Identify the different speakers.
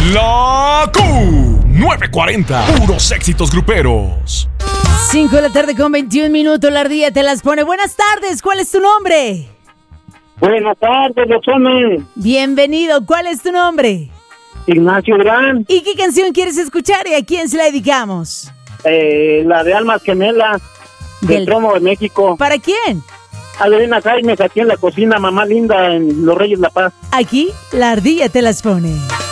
Speaker 1: La Q940. Puros éxitos gruperos.
Speaker 2: 5 de la tarde con 21 minutos. La ardilla te las pone. Buenas tardes. ¿Cuál es tu nombre?
Speaker 3: Buenas tardes, Roxana.
Speaker 2: Bienvenido. ¿Cuál es tu nombre?
Speaker 3: Ignacio Gran.
Speaker 2: ¿Y qué canción quieres escuchar y a quién se la dedicamos?
Speaker 3: La de Almas Gemelas del Tromo de México.
Speaker 2: ¿Para quién?
Speaker 3: A Lorena Jaime, aquí en la cocina, mamá linda, en Los Reyes La Paz.
Speaker 2: Aquí, la ardilla te las pone.